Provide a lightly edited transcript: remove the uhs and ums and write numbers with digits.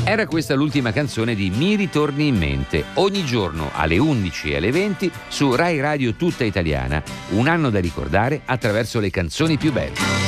Era questa l'ultima canzone di Mi ritorni in mente, ogni giorno alle 11 e alle 20 su Rai Radio Tutta Italiana, un anno da ricordare attraverso le canzoni più belle.